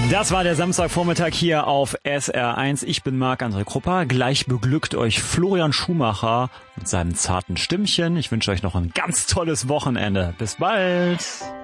Das war der Samstagvormittag hier auf SR1. Ich bin Marc-André Krupper. Gleich beglückt euch Florian Schumacher mit seinem zarten Stimmchen. Ich wünsche euch noch ein ganz tolles Wochenende. Bis bald.